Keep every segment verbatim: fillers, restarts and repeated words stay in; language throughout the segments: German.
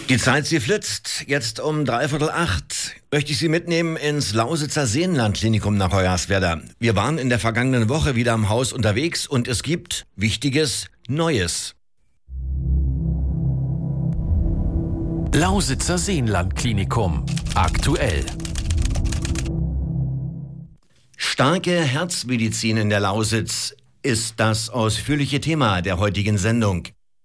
Die Zeit, sie flitzt. Jetzt um dreiviertel acht möchte ich Sie mitnehmen ins Lausitzer Seenland-Klinikum nach Hoyerswerda. Wir waren in der vergangenen Woche wieder am Haus unterwegs und es gibt Wichtiges Neues. Lausitzer Seenland-Klinikum. Aktuell. Starke Herzmedizin in der Lausitz ist das ausführliche Thema der heutigen Sendung.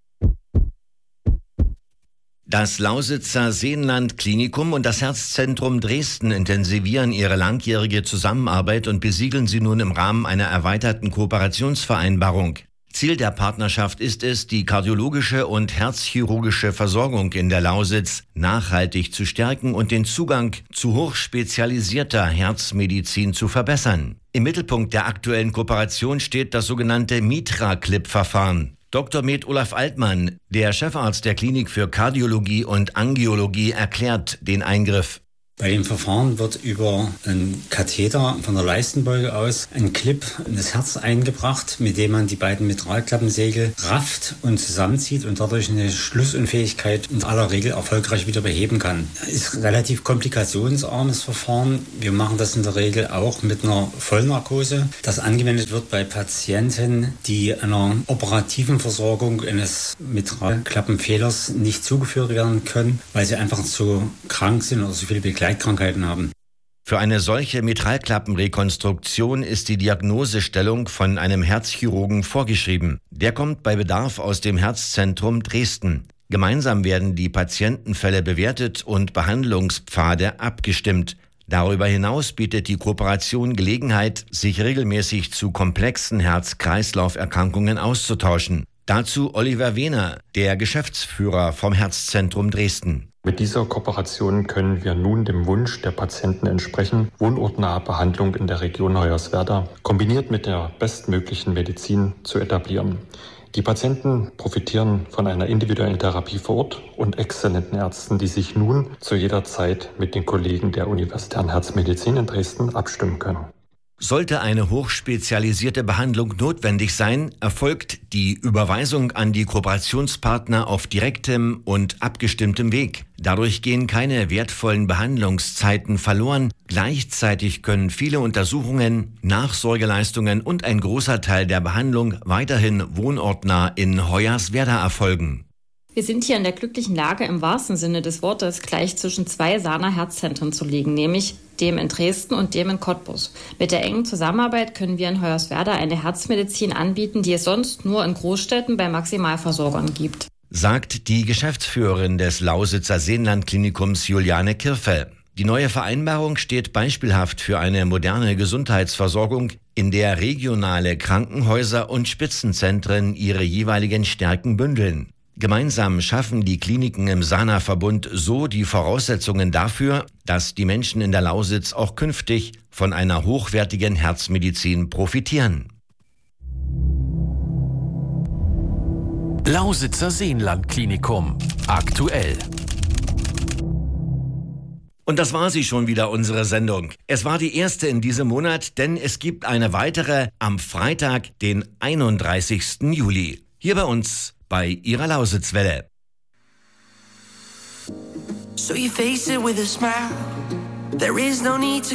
Das Lausitzer Seenland-Klinikum und das Herzzentrum Dresden intensivieren ihre langjährige Zusammenarbeit und besiegeln sie nun im Rahmen einer erweiterten Kooperationsvereinbarung. Ziel der Partnerschaft ist es, die kardiologische und herzchirurgische Versorgung in der Lausitz nachhaltig zu stärken und den Zugang zu hochspezialisierter Herzmedizin zu verbessern. Im Mittelpunkt der aktuellen Kooperation steht das sogenannte Mitra-Clip-Verfahren. Doktor Med Olaf Altmann, der Chefarzt der Klinik für Kardiologie und Angiologie, erklärt den Eingriff. Bei dem Verfahren wird über einen Katheter von der Leistenbeuge aus ein Clip in das Herz eingebracht, mit dem man die beiden Mitralklappensegel rafft und zusammenzieht und dadurch eine Schlussunfähigkeit in aller Regel erfolgreich wieder beheben kann. Das ist ein relativ komplikationsarmes Verfahren. Wir machen das in der Regel auch mit einer Vollnarkose, das angewendet wird bei Patienten, die einer operativen Versorgung eines Mitralklappenfehlers nicht zugeführt werden können, weil sie einfach zu krank sind oder so viele Begleitkrankheiten haben. Für eine solche Mitralklappenrekonstruktion ist die Diagnosestellung von einem Herzchirurgen vorgeschrieben. Der kommt bei Bedarf aus dem Herzzentrum Dresden. Gemeinsam werden die Patientenfälle bewertet und Behandlungspfade abgestimmt. Darüber hinaus bietet die Kooperation Gelegenheit, sich regelmäßig zu komplexen Herz-Kreislauf-Erkrankungen auszutauschen. Dazu Oliver Wehner, der Geschäftsführer vom Herzzentrum Dresden. Mit dieser Kooperation können wir nun dem Wunsch der Patienten entsprechen, wohnortnahe Behandlung in der Region Hoyerswerda kombiniert mit der bestmöglichen Medizin zu etablieren. Die Patienten profitieren von einer individuellen Therapie vor Ort und exzellenten Ärzten, die sich nun zu jeder Zeit mit den Kollegen der Universitären Herzmedizin in Dresden abstimmen können. Sollte eine hochspezialisierte Behandlung notwendig sein, erfolgt die Überweisung an die Kooperationspartner auf direktem und abgestimmtem Weg. Dadurch gehen keine wertvollen Behandlungszeiten verloren. Gleichzeitig können viele Untersuchungen, Nachsorgeleistungen und ein großer Teil der Behandlung weiterhin wohnortnah in Hoyerswerda erfolgen. Wir sind hier in der glücklichen Lage, im wahrsten Sinne des Wortes gleich zwischen zwei Sana Herzzentren zu liegen, nämlich dem in Dresden und dem in Cottbus. Mit der engen Zusammenarbeit können wir in Hoyerswerda eine Herzmedizin anbieten, die es sonst nur in Großstädten bei Maximalversorgern gibt, sagt die Geschäftsführerin des Lausitzer Seenland-Klinikums Juliane Kirfe. Die neue Vereinbarung steht beispielhaft für eine moderne Gesundheitsversorgung, in der regionale Krankenhäuser und Spitzenzentren ihre jeweiligen Stärken bündeln. Gemeinsam schaffen die Kliniken im Sana-Verbund so die Voraussetzungen dafür, dass die Menschen in der Lausitz auch künftig von einer hochwertigen Herzmedizin profitieren. Lausitzer Seenland-Klinikum. Aktuell. Und das war sie schon wieder, unsere Sendung. Es war die erste in diesem Monat, denn es gibt eine weitere am Freitag, den einunddreißigsten Juli. Hier bei uns bei Ihrer Lausitzwelle. So you face it with a smile. There is no need to